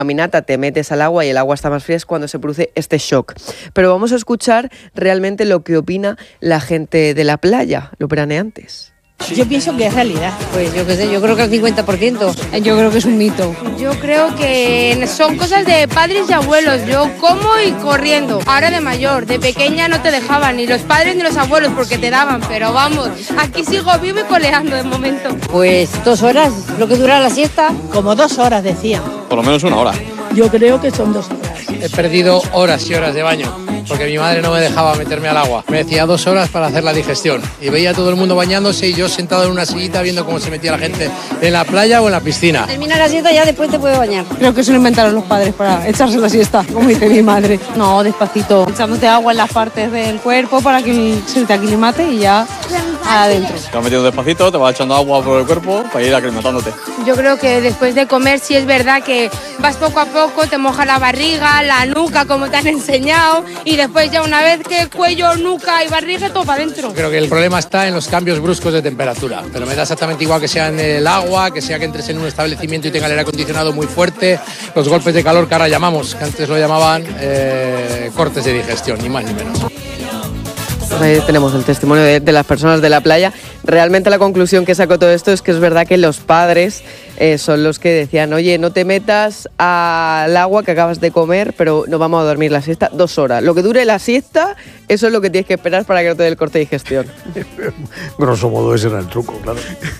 caminata, te metes al agua y el agua está más fría, es cuando se produce este shock. Pero vamos a escuchar realmente lo que opina la gente de la playa, los veraneantes. Yo pienso que es realidad. Pues yo qué sé, yo creo que el 50%. Yo creo que es un mito. Yo creo que son cosas de padres y abuelos. Yo como y corriendo. Ahora de mayor, de pequeña no te dejaban ni los padres ni los abuelos porque te daban. Pero vamos, aquí sigo vivo y coleando de momento. Pues 2 horas, lo que dura la siesta. Como 2 horas, decían. Por lo menos 1 hora. Yo creo que son 2 horas. He perdido horas y horas de baño, porque mi madre no me dejaba meterme al agua. Me decía 2 horas para hacer la digestión. Y veía a todo el mundo bañándose y yo sentado en una sillita viendo cómo se metía la gente en la playa o en la piscina. Termina la siesta y ya después te puedes bañar. Creo que se lo inventaron los padres para echarse la siesta, como dice mi madre. No, despacito, echándote agua en las partes del cuerpo para que se te aclimate y ya adentro. Te vas metiendo despacito, te vas echando agua por el cuerpo para ir aclimatándote. Yo creo que después de comer sí es verdad que vas poco a poco, te moja la barriga, la nuca como te han enseñado y después ya una vez que cuello, nuca y barriga todo para adentro. Creo que el problema está en los cambios bruscos de temperatura, pero me da exactamente igual que sea en el agua, que sea que entres en un establecimiento y tenga el aire acondicionado muy fuerte, los golpes de calor que ahora llamamos, que antes lo llamaban cortes de digestión, ni más ni menos. Ahí tenemos el testimonio de las personas de la playa. Realmente la conclusión que saco todo esto es que es verdad que los padres son los que decían, oye, no te metas al agua que acabas de comer, pero no vamos a dormir la siesta 2 horas. Lo que dure la siesta, eso es lo que tienes que esperar para que no te dé el corte de digestión. Grosso modo ese era el truco, claro.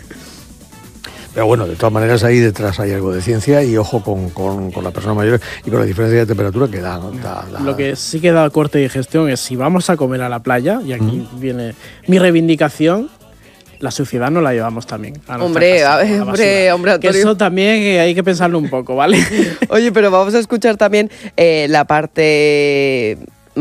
Pero bueno, de todas maneras ahí detrás hay algo de ciencia y ojo con las personas mayores y con la diferencia de temperatura que da. Lo que sí que da corte de digestión es si vamos a comer a la playa, y aquí viene mi reivindicación, la suciedad no la llevamos también a Hombre, casa, hombre, Antonio. Que eso también hay que pensarlo un poco, ¿vale? Oye, pero vamos a escuchar también la parte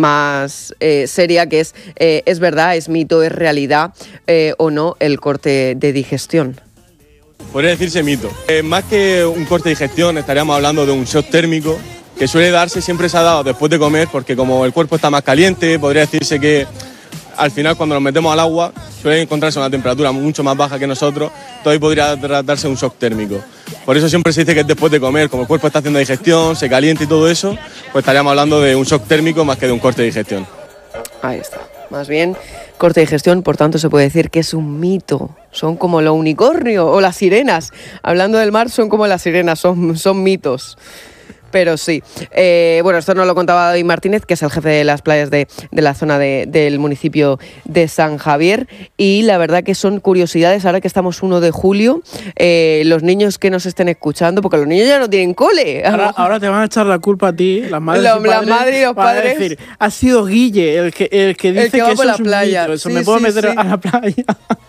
más seria, que es verdad, es mito, es realidad o no el corte de digestión. Podría decirse mito. Más que un corte de digestión, estaríamos hablando de un shock térmico que suele darse, siempre se ha dado después de comer, porque como el cuerpo está más caliente, podría decirse que al final cuando nos metemos al agua suele encontrarse a una temperatura mucho más baja que nosotros, todavía podría tratarse de un shock térmico. Por eso siempre se dice que es después de comer, como el cuerpo está haciendo digestión, se calienta y todo eso, pues estaríamos hablando de un shock térmico más que de un corte de digestión. Ahí está. Más bien, corte de digestión, por tanto, se puede decir que es un mito. Son como los unicornios o las sirenas. Hablando del mar, son como las sirenas, son mitos. Pero sí. Bueno, esto nos lo contaba David Martínez, que es el jefe de las playas de la zona del municipio de San Javier. Y la verdad que son curiosidades, ahora que estamos 1 de julio, los niños que nos estén escuchando, porque los niños ya no tienen cole. Ahora te van a echar la culpa a ti, las madres y los padres. Decir, ha sido Guille el que dice que va eso por la es un playa. mito, eso Sí, me puedo sí, meter sí. a la playa.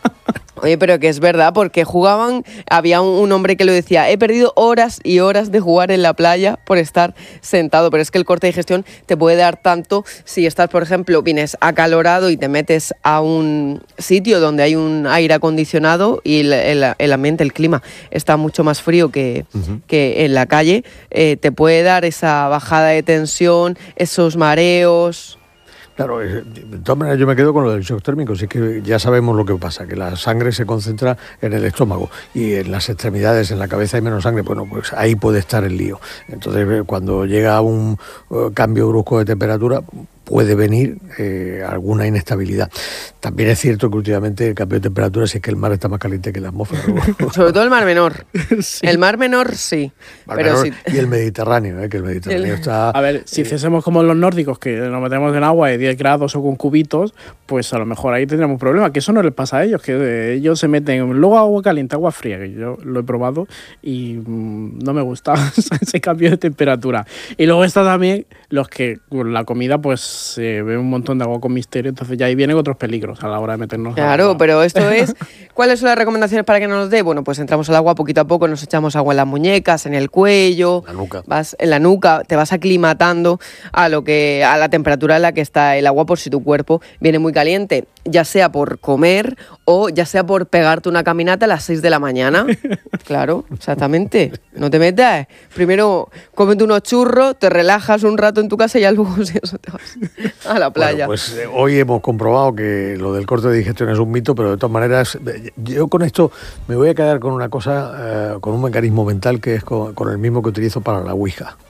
Oye, pero que es verdad, porque jugaban, había un hombre que lo decía, he perdido horas y horas de jugar en la playa por estar sentado, pero es que el corte de digestión te puede dar tanto si estás, por ejemplo, vienes acalorado y te metes a un sitio donde hay un aire acondicionado y el ambiente, el clima está mucho más frío que en la calle, te puede dar esa bajada de tensión, esos mareos. Claro, de todas maneras yo me quedo con lo del shock térmico, si es que ya sabemos lo que pasa, que la sangre se concentra en el estómago y en las extremidades, en la cabeza hay menos sangre, bueno, pues ahí puede estar el lío. Entonces cuando llega un cambio brusco de temperatura puede venir alguna inestabilidad. También es cierto que últimamente el cambio de temperatura, si es que el mar está más caliente que la atmósfera. Sobre todo el Mar Menor. Sí. El Mar Menor sí. Menor, sí. Y el Mediterráneo, que el Mediterráneo está... A ver, si hiciésemos como los nórdicos, que nos metemos en agua de 10 grados o con cubitos, pues a lo mejor ahí tendríamos un problema, que eso no les pasa a ellos, que ellos se meten luego agua caliente, agua fría, que yo lo he probado y no me gusta ese cambio de temperatura. Y luego está también los que con la comida pues se ve un montón de agua con misterio, entonces ya ahí vienen otros peligros a la hora de meternos. Claro, pero esto es... ¿Cuáles son las recomendaciones para que no nos dé? Bueno, pues entramos al agua poquito a poco, nos echamos agua en las muñecas, en el cuello, en la nuca, te vas aclimatando a la temperatura en la que está el agua por si tu cuerpo viene muy caliente, ya sea por comer o ya sea por pegarte una caminata a las 6 de la mañana. Claro, exactamente. No te metas. Primero cómete unos churros, te relajas un rato en tu casa y ya luego si eso te vas. a la playa. Bueno, pues hoy hemos comprobado que lo del corte de digestión es un mito, pero de todas maneras, yo con esto me voy a quedar con una cosa, con un mecanismo mental que es con el mismo que utilizo para la Ouija.